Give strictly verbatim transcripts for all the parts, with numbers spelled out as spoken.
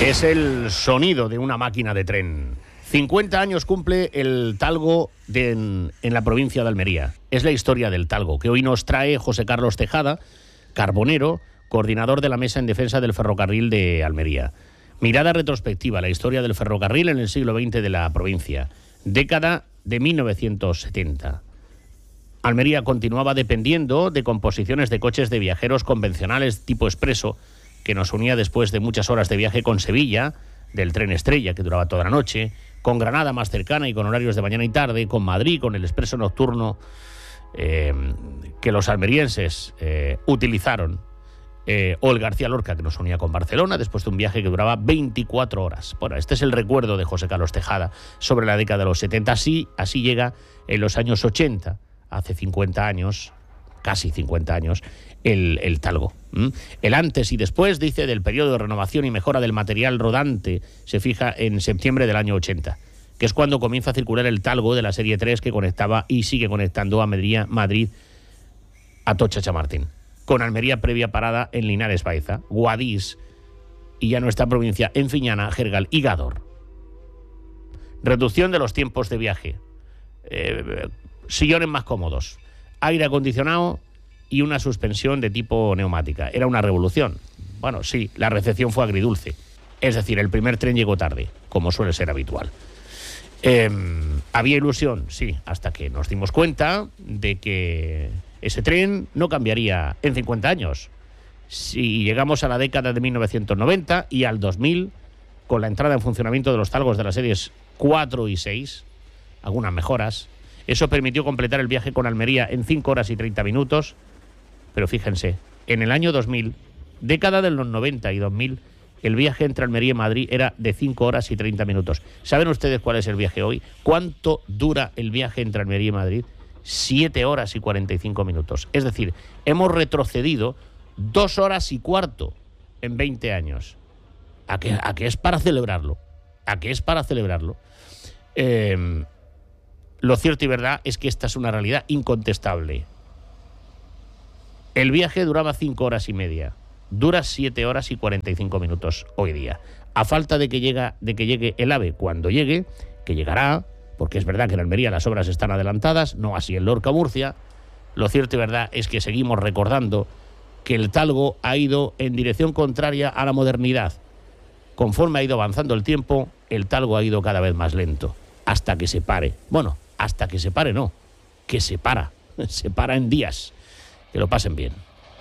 Es el sonido de una máquina de tren. cincuenta años cumple el Talgo de, en, en la provincia de Almería. Es la historia del Talgo, que hoy nos trae José Carlos Tejada, carbonero, coordinador de la Mesa en Defensa del Ferrocarril de Almería. Mirada retrospectiva a la historia del ferrocarril en el siglo veinte de la provincia. Década de mil novecientos setenta. Almería continuaba dependiendo de composiciones de coches de viajeros convencionales tipo expreso, que nos unía después de muchas horas de viaje con Sevilla, del tren Estrella, que duraba toda la noche, con Granada más cercana y con horarios de mañana y tarde, con Madrid, con el expreso nocturno eh, que los almerienses eh, utilizaron, eh, o el García Lorca, que nos unía con Barcelona, después de un viaje que duraba veinticuatro horas. Bueno, este es el recuerdo de José Carlos Tejada sobre la década de los setenta. Así, así llega en los años ochenta, hace cincuenta años, casi cincuenta años, el, el Talgo. ¿Mm? El antes y después, dice, del periodo de renovación y mejora del material rodante se fija en septiembre del año ochenta, que es cuando comienza a circular el Talgo de la serie tres que conectaba y sigue conectando a Madrid, Madrid a Tocha Chamartín, con Almería previa parada en Linares Baeza, Guadix y ya nuestra provincia en Fiñana, Jergal y Gádor. Reducción de los tiempos de viaje, eh, sillones más cómodos, aire acondicionado y una suspensión de tipo neumática. Era una revolución. Bueno, sí, la recepción fue agridulce. Es decir, el primer tren llegó tarde, como suele ser habitual. Eh, ¿Había ilusión? Sí, hasta que nos dimos cuenta de que ese tren no cambiaría en cincuenta años. Si llegamos a la década de mil novecientos noventa y al dos mil, con la entrada en funcionamiento de los Talgos de las series cuatro y seis, algunas mejoras, eso permitió completar el viaje con Almería en cinco horas y treinta minutos. Pero fíjense, en el año dos mil, década de los noventa y dos mil, el viaje entre Almería y Madrid era de cinco horas y treinta minutos. ¿Saben ustedes cuál es el viaje hoy? ¿Cuánto dura el viaje entre Almería y Madrid? siete horas y cuarenta y cinco minutos. Es decir, hemos retrocedido dos horas y cuarto en veinte años. ¿A qué, a qué es para celebrarlo? ¿A qué es para celebrarlo? Eh, lo cierto y verdad es que esta es una realidad incontestable. El viaje duraba cinco horas y media. Dura siete horas y cuarenta y cinco minutos hoy día. A falta de que, llega, de que llegue el AVE cuando llegue, que llegará, porque es verdad que en Almería las obras están adelantadas, no así en Lorca, Murcia, lo cierto y verdad es que seguimos recordando que el Talgo ha ido en dirección contraria a la modernidad. Conforme ha ido avanzando el tiempo, el Talgo ha ido cada vez más lento, hasta que se pare. Bueno, hasta que se pare no, que se para, se para en días. Que lo pasen bien.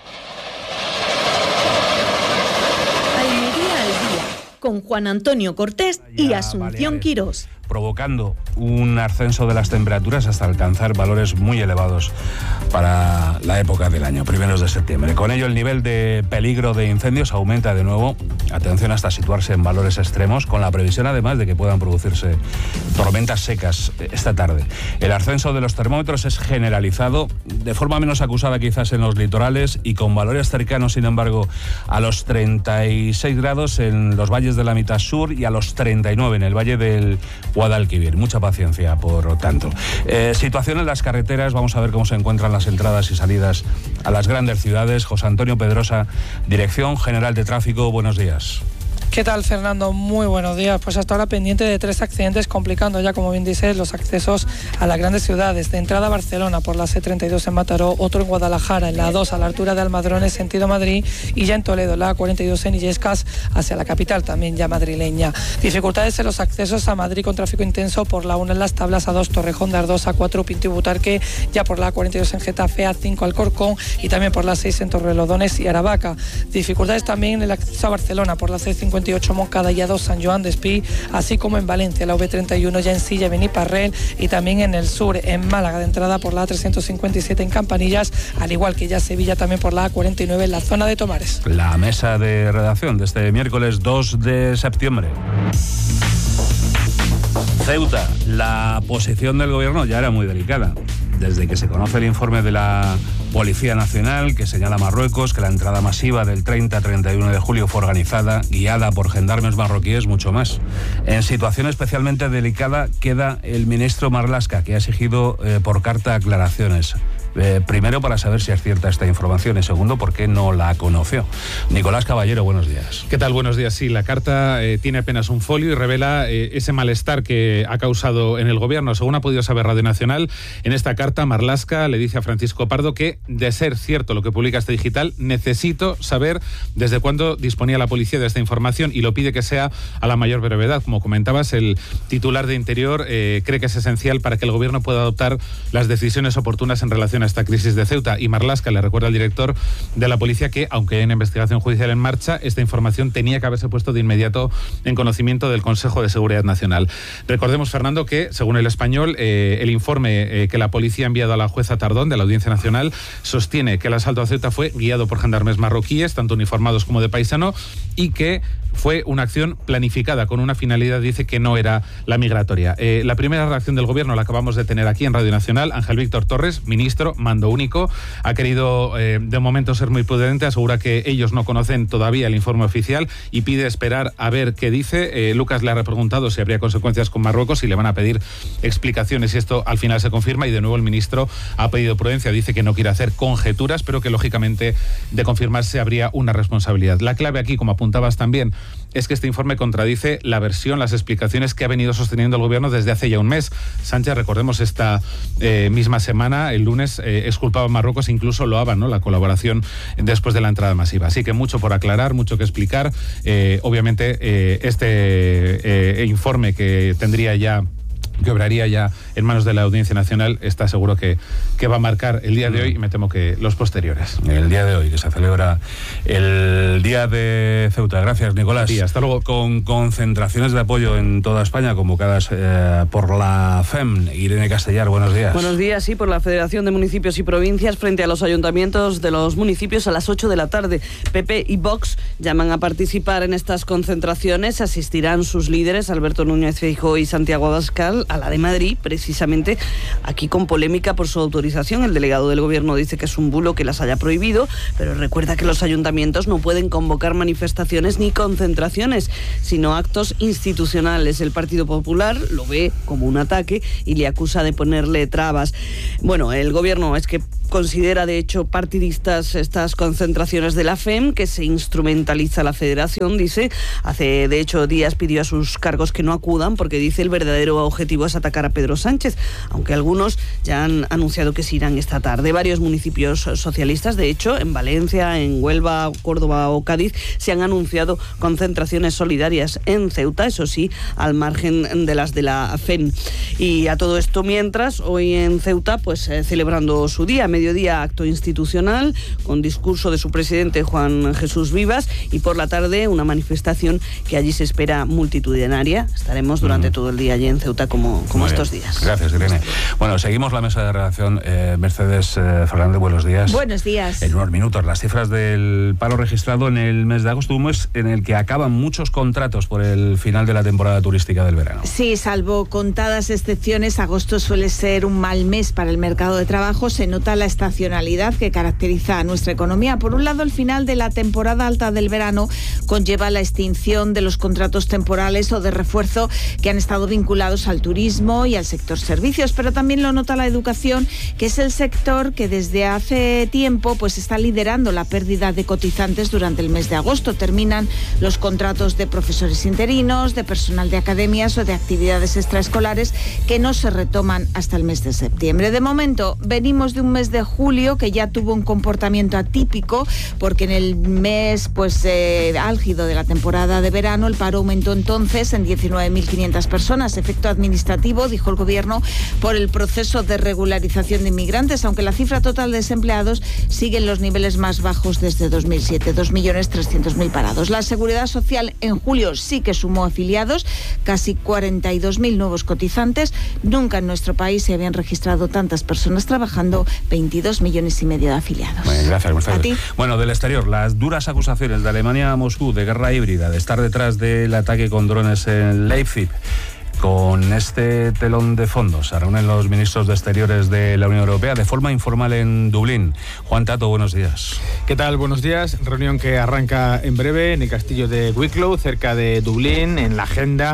Almería al día, con Juan Antonio Cortés y Asunción Quirós. Provocando un ascenso de las temperaturas hasta alcanzar valores muy elevados para la época del año, primeros de septiembre. Con ello, el nivel de peligro de incendios aumenta de nuevo. Atención, hasta situarse en valores extremos, con la previsión además de que puedan producirse tormentas secas esta tarde. El ascenso de los termómetros es generalizado, de forma menos acusada quizás en los litorales y con valores cercanos, sin embargo, a los treinta y seis grados en los valles de la mitad sur y a los treinta y nueve en el valle del Guadalquivir. Mucha paciencia, por tanto. Eh, situación en las carreteras, vamos a ver cómo se encuentran las entradas y salidas a las grandes ciudades. José Antonio Pedrosa, Dirección General de Tráfico, buenos días. ¿Qué tal, Fernando? Muy buenos días. Pues hasta ahora pendiente de tres accidentes, complicando ya, como bien dices, los accesos a las grandes ciudades. De entrada a Barcelona por la C treinta y dos en Mataró, otro en Guadalajara, en la A dos a la altura de Almadrones, sentido Madrid, y ya en Toledo, la A cuarenta y dos en Illescas, hacia la capital, también ya madrileña. Dificultades en los accesos a Madrid con tráfico intenso por la una en Las Tablas, A dos Torrejón de Ardoz, A cuatro Pinto y Butarque, ya por la A cuarenta y dos en Getafe, A cinco Alcorcón y también por la seis en Torrelodones y Aravaca. Dificultades también en el acceso a Barcelona por la C cincuenta y ocho Moncada y A dos San Joan de Espí, así como en Valencia, la V treinta y uno ya en Silla, Beniparrel, y también en el sur, en Málaga, de entrada por la A trescientos cincuenta y siete en Campanillas, al igual que ya Sevilla también por la A cuarenta y nueve en la zona de Tomares. La mesa de redacción de este miércoles dos de septiembre. Ceuta, la posición del gobierno ya era muy delicada. Desde que se conoce el informe de la Policía Nacional, que señala a Marruecos que la entrada masiva del treinta a treinta y uno de julio fue organizada, guiada por gendarmes marroquíes, mucho más. En situación especialmente delicada queda el ministro Marlaska, que ha exigido eh, por carta aclaraciones. Eh, primero, para saber si es cierta esta información, y segundo, por qué no la conoció. Nicolás Caballero, buenos días. ¿Qué tal? Buenos días. Sí, la carta eh, tiene apenas un folio y revela eh, ese malestar que ha causado en el gobierno. Según ha podido saber Radio Nacional, en esta carta Marlaska le dice a Francisco Pardo que, de ser cierto lo que publica este digital, necesito saber desde cuándo disponía la policía de esta información y lo pide que sea a la mayor brevedad. Como comentabas, el titular de Interior eh, cree que es esencial para que el gobierno pueda adoptar las decisiones oportunas en relación a esta crisis de Ceuta. Y Marlaska le recuerda al director de la policía que, aunque hay una investigación judicial en marcha, esta información tenía que haberse puesto de inmediato en conocimiento del Consejo de Seguridad Nacional. Recordemos, Fernando, que, según El Español, eh, el informe eh, que la policía ha enviado a la jueza Tardón de la Audiencia Nacional sostiene que el asalto a Ceuta fue guiado por gendarmes marroquíes, tanto uniformados como de paisano, y que fue una acción planificada con una finalidad, dice, que no era la migratoria. Eh, la primera reacción del gobierno la acabamos de tener aquí en Radio Nacional. Ángel Víctor Torres, ministro, mando único, ha querido eh, de momento ser muy prudente, asegura que ellos no conocen todavía el informe oficial y pide esperar a ver qué dice. Eh, Lucas le ha preguntado si habría consecuencias con Marruecos y le van a pedir explicaciones si esto al final se confirma, y de nuevo el ministro ha pedido prudencia, dice que no quiere hacer conjeturas, pero que lógicamente de confirmarse habría una responsabilidad. La clave aquí, como apuntabas también, es que este informe contradice la versión, las explicaciones que ha venido sosteniendo el gobierno desde hace ya un mes. Sánchez, recordemos, esta eh, misma semana, el lunes, eh, exculpaba a Marruecos, incluso loaba, ¿no?, la colaboración después de la entrada masiva. Así que mucho por aclarar, mucho que explicar. Eh, obviamente, eh, este eh, informe que tendría ya que obraría ya en manos de la Audiencia Nacional, está seguro que, que va a marcar el día de hoy y me temo que los posteriores. El día de hoy, que se celebra el Día de Ceuta. Gracias, Nicolás. Sí, hasta luego. Con concentraciones de apoyo en toda España convocadas eh, por la F E M. Irene Castellar, buenos días. Buenos días, sí, por la Federación de Municipios y Provincias frente a los ayuntamientos de los municipios a las ocho de la tarde. P P y Vox llaman a participar en estas concentraciones. Asistirán sus líderes, Alberto Núñez Feijóo y Santiago Abascal, a la de Madrid, precisamente aquí con polémica por su autorización. El delegado del gobierno dice que es un bulo que las haya prohibido, pero recuerda que los ayuntamientos no pueden convocar manifestaciones ni concentraciones, sino actos institucionales. El Partido Popular lo ve como un ataque y le acusa de ponerle trabas. Bueno, el gobierno es que considera de hecho partidistas estas concentraciones de la F E M, que se instrumentaliza la federación, dice. Hace de hecho días pidió a sus cargos que no acudan porque dice el verdadero objetivo es atacar a Pedro Sánchez, aunque algunos ya han anunciado que se irán esta tarde. Varios municipios socialistas, de hecho, en Valencia, en Huelva, Córdoba o Cádiz, se han anunciado concentraciones solidarias en Ceuta, eso sí, al margen de las de la F E M. Y a todo esto mientras, hoy en Ceuta, pues eh, celebrando su día, mediodía acto institucional con discurso de su presidente Juan Jesús Vivas, y por la tarde una manifestación que allí se espera multitudinaria. Estaremos durante mm. todo el día allí en Ceuta como, como estos días. Gracias, Irene. Bueno, seguimos la mesa de redacción. Eh, Mercedes eh, Fernández, buenos días. Buenos días. En unos minutos, las cifras del paro registrado en el mes de agosto, un mes en el que acaban muchos contratos por el final de la temporada turística del verano. Sí, salvo contadas excepciones, agosto suele ser un mal mes para el mercado de trabajo. Se nota la estacionalidad que caracteriza a nuestra economía. Por un lado, el final de la temporada alta del verano conlleva la extinción de los contratos temporales o de refuerzo que han estado vinculados al turismo y al sector servicios, pero también lo nota la educación, que es el sector que desde hace tiempo pues está liderando la pérdida de cotizantes durante el mes de agosto. Terminan los contratos de profesores interinos, de personal de academias o de actividades extraescolares que no se retoman hasta el mes de septiembre. De momento, venimos de un mes de julio que ya tuvo un comportamiento atípico, porque en el mes pues eh, álgido de la temporada de verano el paro aumentó entonces en diecinueve mil quinientas personas, efecto administrativo, dijo el gobierno, por el proceso de regularización de inmigrantes, aunque la cifra total de desempleados sigue en los niveles más bajos desde dos mil siete, dos millones trescientos mil parados. La Seguridad Social en julio sí que sumó afiliados, casi cuarenta y dos mil nuevos cotizantes. Nunca en nuestro país se habían registrado tantas personas trabajando, veintidós millones y medio de afiliados. Bueno, gracias, Mercedes. ¿A ti? Bueno, del exterior, las duras acusaciones de Alemania a Moscú de guerra híbrida, de estar detrás del ataque con drones en Leipzig. Con este telón de fondo se reúnen los ministros de Exteriores de la Unión Europea de forma informal en Dublín. Juan Tato, buenos días. ¿Qué tal? Buenos días. Reunión que arranca en breve en el castillo de Wicklow, cerca de Dublín. En la agenda,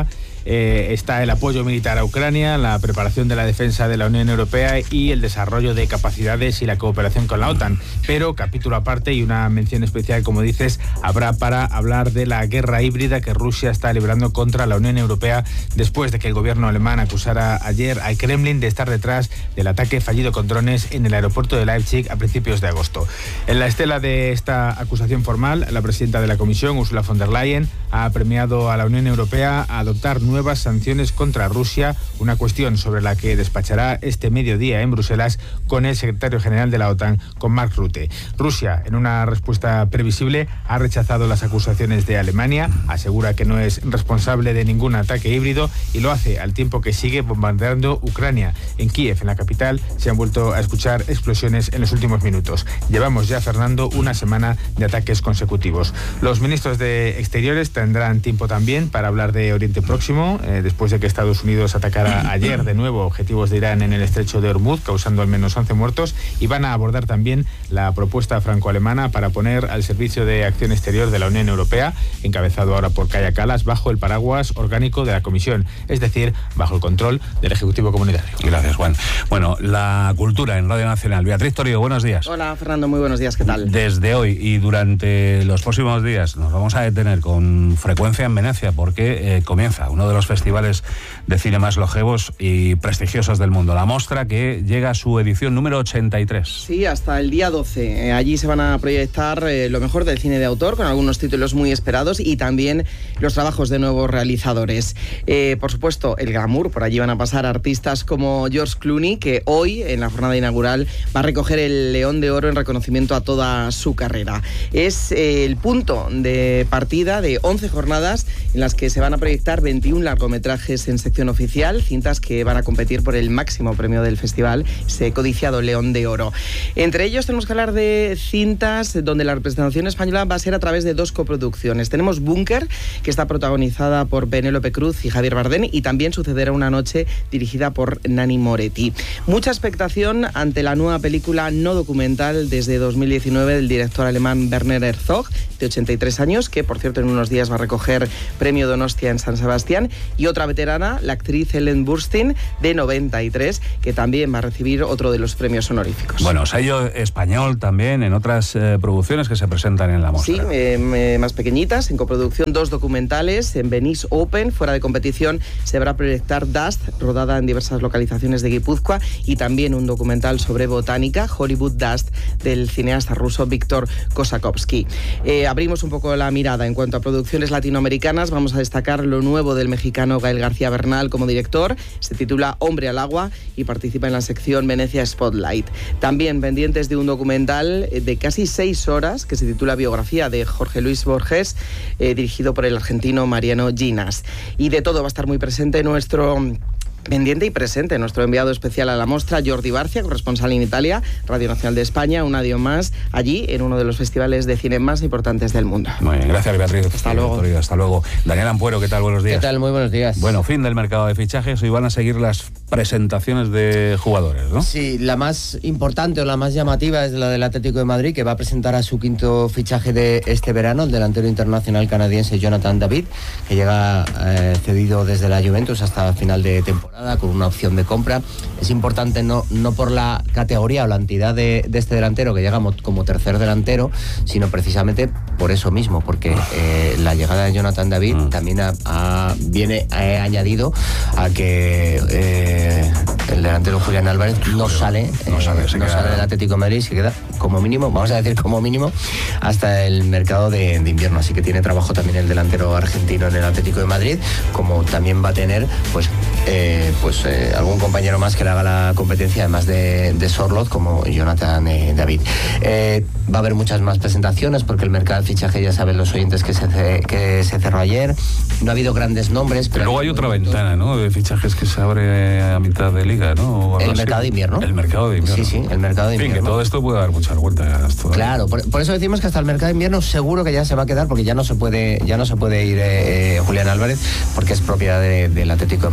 eh, está el apoyo militar a Ucrania, la preparación de la defensa de la Unión Europea y el desarrollo de capacidades y la cooperación con la OTAN. Pero capítulo aparte y una mención especial, como dices, habrá para hablar de la guerra híbrida que Rusia está librando contra la Unión Europea después de que el gobierno alemán acusara ayer al Kremlin de estar detrás del ataque fallido con drones en el aeropuerto de Leipzig a principios de agosto. En la estela de esta acusación formal, la presidenta de la Comisión, Ursula von der Leyen, ha premiado a la Unión Europea a adoptar nuevas sanciones contra Rusia, una cuestión sobre la que despachará este mediodía en Bruselas con el secretario general de la OTAN, con Mark Rutte. Rusia, en una respuesta previsible, ha rechazado las acusaciones de Alemania, asegura que no es responsable de ningún ataque híbrido y lo hace al tiempo que sigue bombardeando Ucrania. En Kiev, en la capital, se han vuelto a escuchar explosiones en los últimos minutos. Llevamos ya, Fernando, una semana de ataques consecutivos. Los ministros de Exteriores tendrán tiempo también para hablar de Oriente Próximo, eh, después de que Estados Unidos atacara ayer de nuevo objetivos de Irán en el estrecho de Hormuz, causando al menos once muertos, y van a abordar también la propuesta franco-alemana para poner al servicio de acción exterior de la Unión Europea, encabezado ahora por Kaja Kallas, bajo el paraguas orgánico de la Comisión, es decir, bajo el control del Ejecutivo Comunitario. Gracias, Juan. Bueno, la cultura en Radio Nacional. Beatriz Torío, buenos días. Hola, Fernando, muy buenos días, ¿qué tal? Desde hoy y durante los próximos días nos vamos a detener con frecuencia en Venecia porque eh, comienza uno de los festivales de cine más longevos y prestigiosos del mundo, la Mostra, que llega a su edición número ochenta y tres. Sí, hasta el día doce. Eh, allí se van a proyectar eh, lo mejor del cine de autor, con algunos títulos muy esperados y también los trabajos de nuevos realizadores. Eh, por supuesto, el glamour, por allí van a pasar artistas como George Clooney, que hoy, en la jornada inaugural, va a recoger el León de Oro en reconocimiento a toda su carrera. Es eh, el punto de partida de once jornadas en las que se van a proyectar veintiún largometrajes en sección oficial, cintas que van a competir por el máximo premio del festival, ese codiciado León de Oro. Entre ellos tenemos que hablar de cintas donde la representación española va a ser a través de dos coproducciones. Tenemos Búnker, que está protagonizada por Penélope Cruz y Javier Bardem, y también Sucederá una noche, dirigida por Nani Moretti. Mucha expectación ante la nueva película no documental desde dos mil diecinueve del director alemán Werner Herzog, de ochenta y tres años, que por cierto en unos días va a recoger premio Donostia en San Sebastián, y otra veterana, la actriz Ellen Burstyn, de noventa y tres, que también va a recibir otro de los premios honoríficos. Bueno, sello español también en otras eh, producciones que se presentan en la Mostra. Sí, eh, más pequeñitas, en coproducción dos documentales. En Venice Open, fuera de competición, se va a proyectar Dust, rodada en diversas localizaciones de Guipúzcoa, y también un documental sobre botánica, Hollywood Dust, del cineasta ruso Víctor Kosakovsky. Eh, abrimos un poco la mirada en cuanto a producciones latinoamericanas. Vamos a destacar lo nuevo del mexicano Gael García Bernal como director. Se titula Hombre al agua y participa en la sección Venecia Spotlight. También pendientes de un documental de casi seis horas que se titula Biografía, de Jorge Luis Borges, eh, dirigido por el argentino Mariano Ginas. Y de todo va a estar muy presente nuestro pendiente y presente nuestro enviado especial a la Mostra, Jordi Barcia, corresponsal en Italia, Radio Nacional de España, un año más allí en uno de los festivales de cine más importantes del mundo. Muy bien, gracias, Beatriz. Hasta luego. Hasta luego. Daniel Ampuero, ¿qué tal? Buenos días. ¿Qué tal? Muy buenos días. Bueno, fin del mercado de fichajes, hoy van a seguir las presentaciones de jugadores, ¿no? Sí, la más importante o la más llamativa es la del Atlético de Madrid, que va a presentar a su quinto fichaje de este verano, el delantero internacional canadiense Jonathan David, que llega eh, cedido desde la Juventus hasta final de temporada con una opción de compra. Es importante no, no por la categoría o la entidad de, de este delantero, que llega como tercer delantero, sino precisamente por eso mismo, porque eh, la llegada de Jonathan David mm. también ha, ha, viene ha añadido a que eh, el delantero Julián Álvarez no sale, eh, no sale, no sale del Atlético de Madrid, se queda como mínimo, vamos a decir como mínimo, hasta el mercado de, de invierno. Así que tiene trabajo también el delantero argentino en el Atlético de Madrid, como también va a tener pues eh, pues eh, algún compañero más que le haga la competencia, además de, de Sorloth, como Jonathan eh, David. Eh, va a haber muchas más presentaciones, porque el mercado de fichaje, ya saben los oyentes, que se, que se cerró ayer. No ha habido grandes nombres, pero... Luego hay otra ventana, ¿no?, de fichajes que se abre a mitad de liga, ¿no? El mercado de invierno. El mercado de invierno. Sí, sí, el mercado de invierno. En fin, que todo esto puede dar muchas vueltas todavía. Claro, por, por eso decimos que hasta el mercado de invierno seguro que ya se va a quedar, porque ya no se puede, ya no se puede ir eh, Julián Álvarez, porque es propiedad de, del Atlético de Madrid.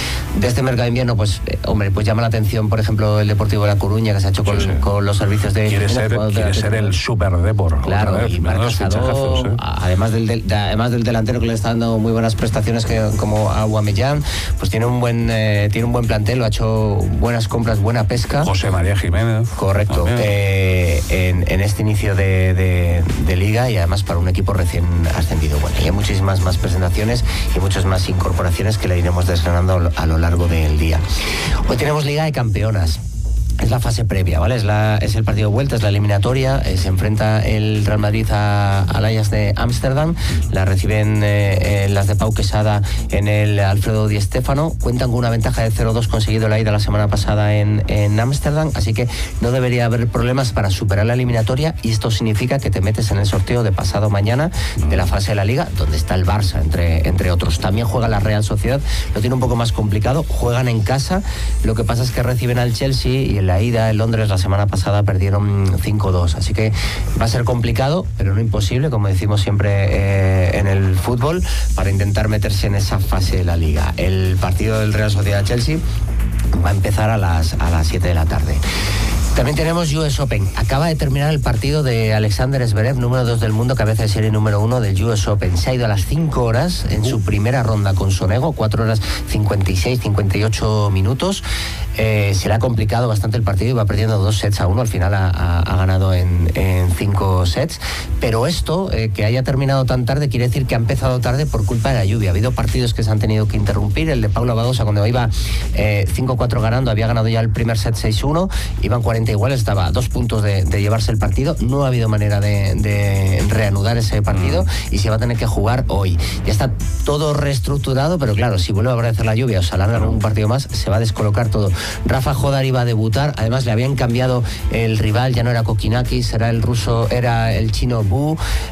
De este mercado de invierno, pues, eh, hombre, pues llama la atención, por ejemplo, el Deportivo de La Coruña, que se ha hecho con, sí, sí. con los servicios de... Quiere ser, quiere ser el Super Depor. Claro, y Marc Casado, ¿eh? además del, del, además del delantero que le está dando muy buenas prestaciones, que, como Aubameyang, pues tiene un buen eh, tiene un buen plantel, lo ha hecho buenas compras, buena pesca. José María Jiménez. Correcto, eh, en, en este inicio de, de, de liga, y además para un equipo recién ascendido. Bueno, y hay muchísimas más presentaciones y muchas más incorporaciones que le iremos desgranando a lo largo del día. Hoy tenemos Liga de Campeonas. Es la fase previa, ¿vale? Es, la, es el partido de vuelta, es la eliminatoria. Eh, se enfrenta el Real Madrid a, al Ajax de Ámsterdam. La reciben eh, eh, las de Pau Quesada en el Alfredo Di Stéfano. Cuentan con una ventaja de cero dos conseguido la ida la semana pasada en Ámsterdam. Así que no debería haber problemas para superar la eliminatoria. Y esto significa que te metes en el sorteo de pasado mañana de la fase de la Liga, donde está el Barça, entre, entre otros. También juega la Real Sociedad. Lo tiene un poco más complicado. Juegan en casa. Lo que pasa es que reciben al Chelsea, y el la ida en Londres la semana pasada perdieron cinco dos, así que va a ser complicado, pero no imposible, como decimos siempre eh, en el fútbol, para intentar meterse en esa fase de la Liga. El partido del Real Sociedad-Chelsea va a empezar a las a las siete de la tarde. También tenemos U S Open. Acaba de terminar el partido de Alexander Zverev, número dos del mundo, cabeza de serie número uno del U S Open. Se ha ido a las cinco horas en su primera ronda con Sonego, cuatro horas cincuenta y seis, cincuenta y ocho minutos. Eh, se le ha complicado bastante el partido y va perdiendo dos sets a uno. Al final ha, ha, ha ganado en, en cinco sets. Pero esto, eh, que haya terminado tan tarde, quiere decir que ha empezado tarde por culpa de la lluvia. Ha habido partidos que se han tenido que interrumpir. El de Paula Badosa, cuando iba eh, cinco cuatro ganando, había ganado ya el primer set seis uno. Iban cuarenta igual, estaba a dos puntos de, de llevarse el partido. No ha habido manera de, de reanudar ese partido mm. y se va a tener que jugar hoy. Ya está todo reestructurado, pero claro, si vuelve a aparecer la lluvia o se alarga algún partido más, se va a descolocar todo. Rafa Jodar iba a debutar, además le habían cambiado el rival, ya no era Kokinakis, era el ruso, era el chino Bu.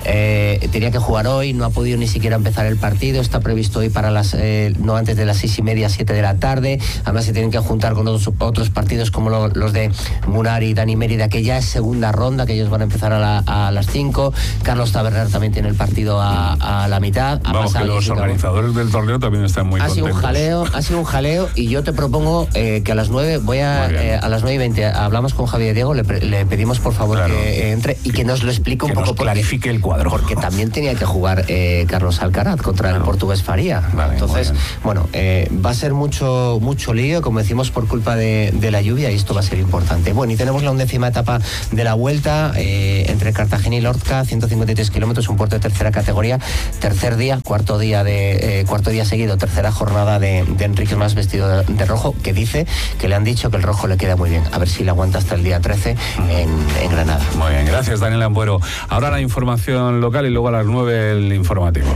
Eh, tenía que jugar hoy, no ha podido ni siquiera empezar el partido. Está previsto hoy para las eh, no antes de las seis y media, siete de la tarde. Además se tienen que juntar con otros, otros partidos como lo, los de Munar y Dani Mérida, que ya es segunda ronda, que ellos van a empezar a, la, a las cinco. Carlos Taberner también tiene el partido a, a la mitad. Ha Vamos, que los organizadores del torneo también están muy ha contentos. Sido un jaleo, ha sido un jaleo, y yo te propongo eh, que a las nueve voy a eh, a las nueve y veinte hablamos con Javier Diego, le, le pedimos por favor claro. que entre y que nos lo explique un que poco, nos clarifique porque, el cuadro, porque también tenía que jugar eh, Carlos Alcaraz contra claro. el portugués Faría. Vale, entonces bueno, eh, va a ser mucho mucho lío, como decimos, por culpa de, de la lluvia, y esto va a ser importante. Bueno, y tenemos la undécima etapa de la Vuelta eh, entre Cartagena y Lorca, ciento cincuenta y tres kilómetros, un puerto de tercera categoría, tercer día, cuarto día de eh, cuarto día seguido, tercera jornada de, de Enrique Mas vestido de, de rojo, que dice que le han dicho que el rojo le queda muy bien, a ver si le aguanta hasta el día trece en, en Granada. Muy bien, gracias Daniel Ambuero. Ahora la información local y luego a las nueve el informativo.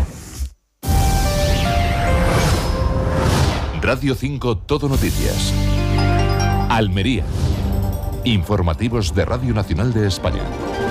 Radio cinco Todo Noticias. Almería. Informativos de Radio Nacional de España.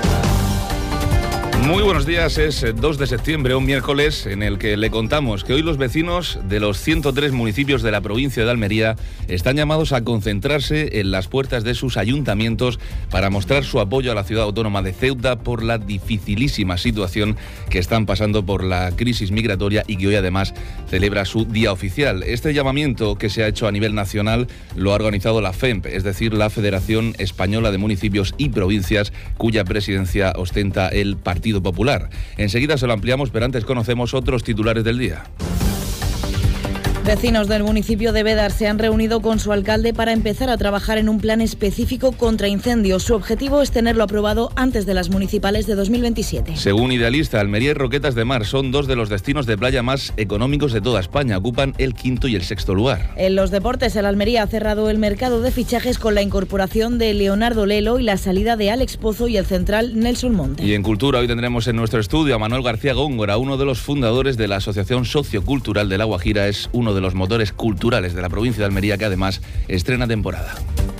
Muy buenos días, es dos de septiembre, un miércoles en el que le contamos que hoy los vecinos de los ciento tres municipios de la provincia de Almería están llamados a concentrarse en las puertas de sus ayuntamientos para mostrar su apoyo a la ciudad autónoma de Ceuta por la dificilísima situación que están pasando por la crisis migratoria y que hoy además celebra su día oficial. Este llamamiento que se ha hecho a nivel nacional lo ha organizado la F E M P, es decir, la Federación Española de Municipios y Provincias, cuya presidencia ostenta el Partido Popular. Enseguida se lo ampliamos, pero antes conocemos otros titulares del día. Vecinos del municipio de Bédar se han reunido con su alcalde para empezar a trabajar en un plan específico contra incendios. Su objetivo es tenerlo aprobado antes de las municipales de dos mil veintisiete. Según Idealista, Almería y Roquetas de Mar son dos de los destinos de playa más económicos de toda España. Ocupan el quinto y el sexto lugar. En los deportes, el Almería ha cerrado el mercado de fichajes con la incorporación de Leonardo Lelo y la salida de Alex Pozo y el central Nelson Monte. Y en cultura, hoy tendremos en nuestro estudio a Manuel García Góngora, uno de los fundadores de la Asociación Sociocultural de La Guajira. Es uno de los motores culturales de la provincia de Almería, que además estrena temporada.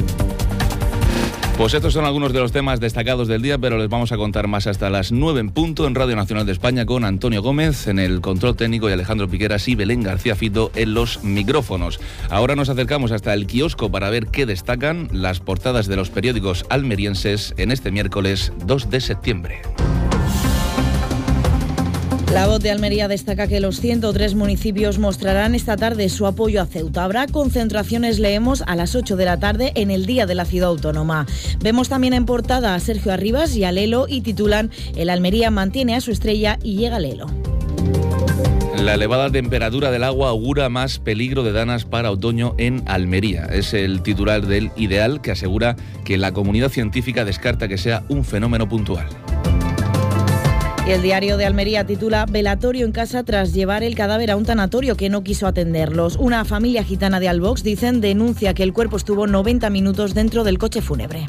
Pues estos son algunos de los temas destacados del día, pero les vamos a contar más hasta las nueve en punto en Radio Nacional de España, con Antonio Gómez en el control técnico y Alejandro Piqueras y Belén García Fito en los micrófonos. Ahora nos acercamos hasta el kiosco para ver qué destacan las portadas de los periódicos almerienses en este miércoles dos de septiembre. La Voz de Almería destaca que los ciento tres municipios mostrarán esta tarde su apoyo a Ceuta. Habrá concentraciones, leemos, a las ocho de la tarde en el Día de la Ciudad Autónoma. Vemos también en portada a Sergio Arribas y a Lelo y titulan "El Almería mantiene a su estrella y llega Lelo". La elevada temperatura del agua augura más peligro de danas para otoño en Almería. Es el titular del Ideal, que asegura que la comunidad científica descarta que sea un fenómeno puntual. Y el Diario de Almería titula "Velatorio en casa tras llevar el cadáver a un tanatorio que no quiso atenderlos". Una familia gitana de Albox, dicen, denuncia que el cuerpo estuvo noventa minutos dentro del coche fúnebre.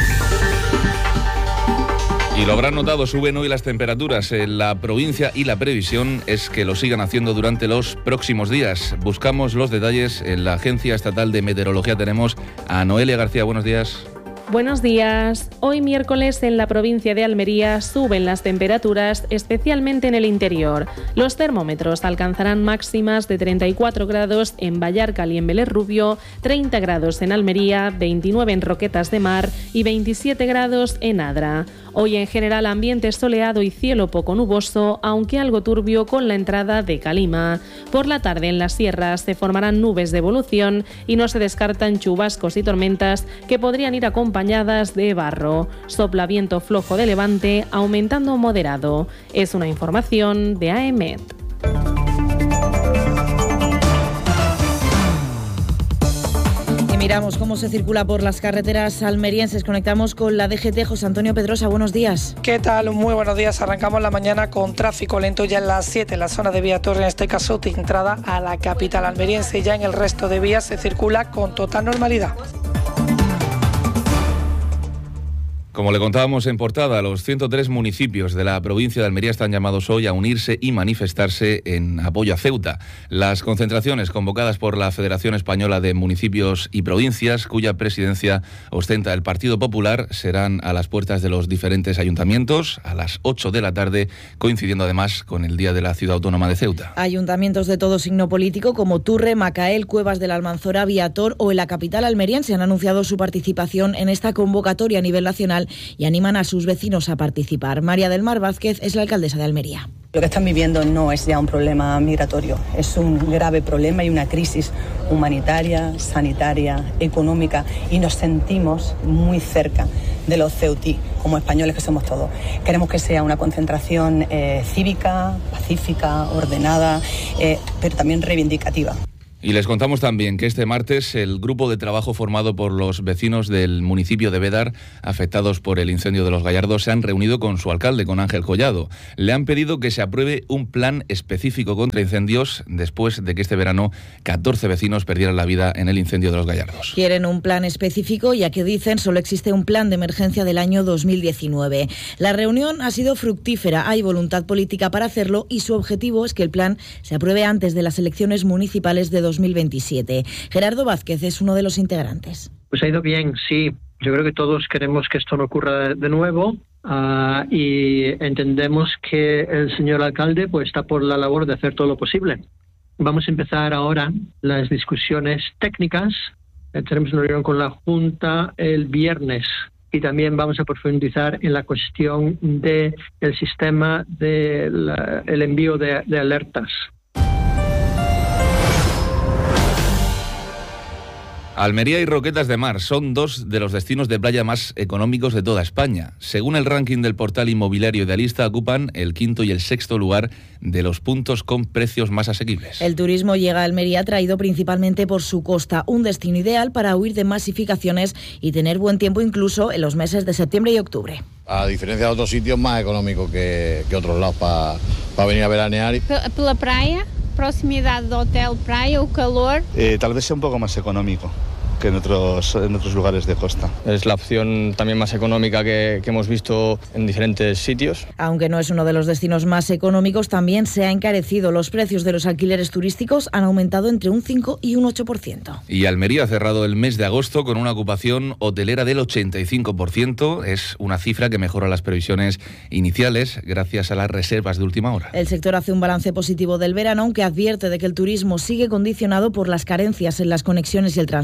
Y lo habrán notado, suben hoy las temperaturas en la provincia y la previsión es que lo sigan haciendo durante los próximos días. Buscamos los detalles en la Agencia Estatal de Meteorología. Tenemos a Noelia García. Buenos días. Buenos días. Hoy miércoles en la provincia de Almería suben las temperaturas, especialmente en el interior. Los termómetros alcanzarán máximas de treinta y cuatro grados en Vallarcal y en Vélez Rubio, treinta grados en Almería, veintinueve en Roquetas de Mar y veintisiete grados en Adra. Hoy en general ambiente soleado y cielo poco nuboso, aunque algo turbio con la entrada de calima. Por la tarde en las sierras se formarán nubes de evolución y no se descartan chubascos y tormentas que podrían ir acompañadas de barro. Sopla viento flojo de levante, aumentando moderado. Es una información de A E M E T. Miramos cómo se circula por las carreteras almerienses. Conectamos con la D G T. José Antonio Pedrosa, buenos días. ¿Qué tal? Muy buenos días. Arrancamos la mañana con tráfico lento ya en las siete en la zona de Vía Torre, en este caso de entrada a la capital almeriense. Ya en el resto de vías se circula con total normalidad. Como le contábamos en portada, los ciento tres municipios de la provincia de Almería están llamados hoy a unirse y manifestarse en apoyo a Ceuta. Las concentraciones convocadas por la Federación Española de Municipios y Provincias, cuya presidencia ostenta el Partido Popular, serán a las puertas de los diferentes ayuntamientos a las ocho de la tarde, coincidiendo además con el Día de la Ciudad Autónoma de Ceuta. Ayuntamientos de todo signo político como Turre, Macael, Cuevas de la Almanzora, Viator o en la capital almeriense han anunciado su participación en esta convocatoria a nivel nacional y animan a sus vecinos a participar. María del Mar Vázquez es la alcaldesa de Almería. Lo que están viviendo no es ya un problema migratorio, es un grave problema y una crisis humanitaria, sanitaria, económica, y nos sentimos muy cerca de los ceutí, como españoles que somos todos. Queremos que sea una concentración eh, cívica, pacífica, ordenada, eh, pero también reivindicativa. Y les contamos también que este martes el grupo de trabajo formado por los vecinos del municipio de Bédar, afectados por el incendio de Los Gallardos, se han reunido con su alcalde, con Ángel Collado. Le han pedido que se apruebe un plan específico contra incendios después de que este verano catorce vecinos perdieran la vida en el incendio de Los Gallardos. Quieren un plan específico, ya que dicen solo existe un plan de emergencia del año dos mil diecinueve. La reunión ha sido fructífera, hay voluntad política para hacerlo y su objetivo es que el plan se apruebe antes de las elecciones municipales de dos mil veintisiete. Gerardo Vázquez es uno de los integrantes. Pues ha ido bien, sí. Yo creo que todos queremos que esto no ocurra de nuevo uh, y entendemos que el señor alcalde pues está por la labor de hacer todo lo posible. Vamos a empezar ahora las discusiones técnicas. Eh, tenemos una reunión con la Junta el viernes y también vamos a profundizar en la cuestión del sistema del de envío de, de alertas. Almería y Roquetas de Mar son dos de los destinos de playa más económicos de toda España. Según el ranking del portal inmobiliario Idealista, ocupan el quinto y el sexto lugar de los puntos con precios más asequibles. El turismo llega a Almería atraído principalmente por su costa, un destino ideal para huir de masificaciones y tener buen tiempo incluso en los meses de septiembre y octubre. A diferencia de otros sitios, más económico que, que otros lados para pa venir a veranear. Por la playa. Proximidad de hotel, playa o calor. Eh, tal vez sea un poco más económico que en otros, en otros lugares de costa. Es la opción también más económica que, que hemos visto en diferentes sitios. Aunque no es uno de los destinos más económicos, también se ha encarecido. Los precios de los alquileres turísticos han aumentado entre un cinco y un ocho por ciento. Y Almería ha cerrado el mes de agosto con una ocupación hotelera del ochenta y cinco por ciento. Es una cifra que mejora las previsiones iniciales gracias a las reservas de última hora. El sector hace un balance positivo del verano, aunque advierte de que el turismo sigue condicionado por las carencias en las conexiones y el transporte.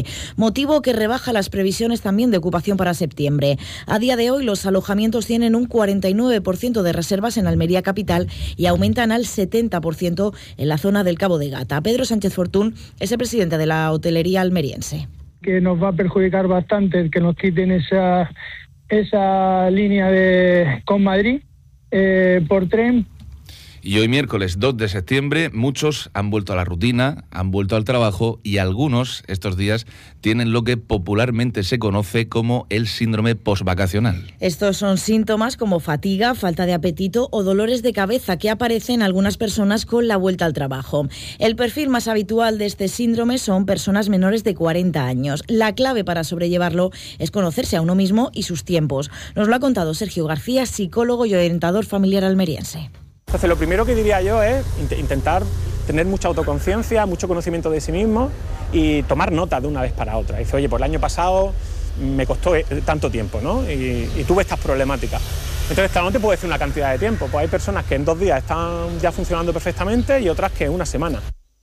octubre, motivo que rebaja las previsiones también de ocupación para septiembre. A día de hoy los alojamientos tienen un cuarenta y nueve por ciento de reservas en Almería capital y aumentan al setenta por ciento en la zona del Cabo de Gata. Pedro Sánchez Fortún es el presidente de la hotelería almeriense. Que nos va a perjudicar bastante el que nos quiten esa, esa línea de con Madrid eh, por tren. Y hoy miércoles dos de septiembre muchos han vuelto a la rutina, han vuelto al trabajo y algunos estos días tienen lo que popularmente se conoce como el síndrome postvacacional. Estos son síntomas como fatiga, falta de apetito o dolores de cabeza que aparecen en algunas personas con la vuelta al trabajo. El perfil más habitual de este síndrome son personas menores de cuarenta años. La clave para sobrellevarlo es conocerse a uno mismo y sus tiempos. Nos lo ha contado Sergio García, psicólogo y orientador familiar almeriense. Entonces, lo primero que diría yo es intentar tener mucha autoconciencia, mucho conocimiento de sí mismo y tomar nota de una vez para otra. Dice, oye, pues el año pasado me costó tanto tiempo, ¿no? Y, y tuve estas problemáticas. Entonces, claro, no te puedo decir una cantidad de tiempo. Pues hay personas que en dos días están ya funcionando perfectamente y otras que en una semana.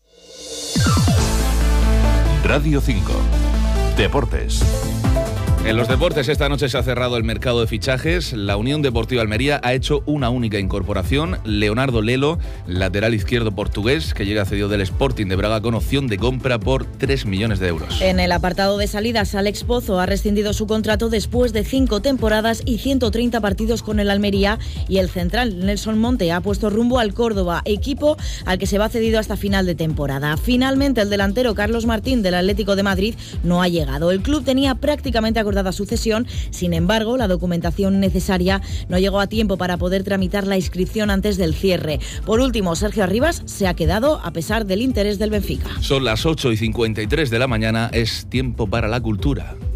Radio cinco. Deportes. En los deportes, esta noche se ha cerrado el mercado de fichajes. La Unión Deportiva Almería ha hecho una única incorporación. Leonardo Lelo, lateral izquierdo portugués, que llega cedido del Sporting de Braga con opción de compra por tres millones de euros. En el apartado de salidas, Alex Pozo ha rescindido su contrato después de cinco temporadas y ciento treinta partidos con el Almería, y el central Nelson Monte ha puesto rumbo al Córdoba, equipo al que se va cedido hasta final de temporada. Finalmente, el delantero Carlos Martín del Atlético de Madrid no ha llegado. El club tenía prácticamente acordada sucesión, sin embargo, la documentación necesaria no llegó a tiempo para poder tramitar la inscripción antes del cierre. Por último, Sergio Arribas se ha quedado a pesar del interés del Benfica. Son las ocho y cincuenta y tres de la mañana, es tiempo para la cultura.